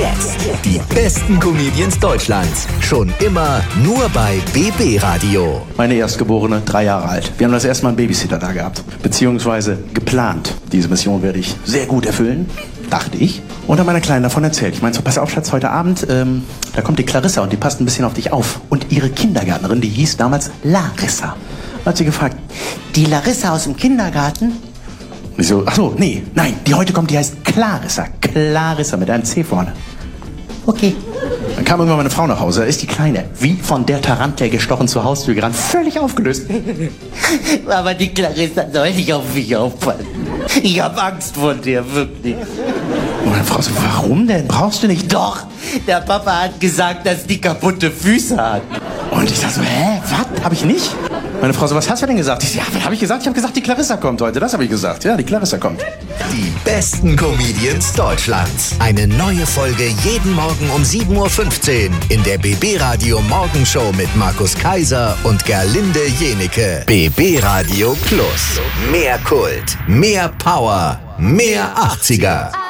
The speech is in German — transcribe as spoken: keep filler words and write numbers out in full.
Jetzt. Die besten Comedians Deutschlands. Schon immer nur bei B B Radio. Meine Erstgeborene, drei Jahre alt. Wir haben das erste Mal einen Babysitter da gehabt. Beziehungsweise geplant. Diese Mission werde ich sehr gut erfüllen. Dachte ich. Und dann meiner Kleinen davon erzählt. Ich meinte so, pass auf, Schatz, heute Abend, ähm, da kommt die Clarissa und die passt ein bisschen auf dich auf. Und ihre Kindergärtnerin, die hieß damals Larissa. Und hat sie gefragt, die Larissa aus dem Kindergarten? Und ich so, ach so, nee, nein, die heute kommt, die heißt Clarissa. Clarissa mit einem C vorne. Okay. Dann kam irgendwann meine Frau nach Hause, da ist die Kleine wie von der Tarantel gestochen zur Haustür gerannt, völlig aufgelöst. Aber die Clarissa soll nicht auf mich aufpassen. Ich hab Angst vor dir, wirklich. Und meine Frau so, warum denn? Brauchst du nicht? Doch, der Papa hat gesagt, dass die kaputte Füße hat. Und ich sag so, hä, was? Hab ich nicht? Meine Frau so, was hast du denn gesagt? Ich so, ja, was hab ich gesagt? Ich hab gesagt, die Clarissa kommt heute. Das habe ich gesagt. Ja, die Clarissa kommt. Die besten Comedians Deutschlands. Eine neue Folge jeden Morgen um sieben Uhr fünfzehn in der B B Radio Morgenshow mit Markus Kaiser und Gerlinde Jenike. B B Radio Plus. Mehr Kult, mehr Power, mehr achtziger.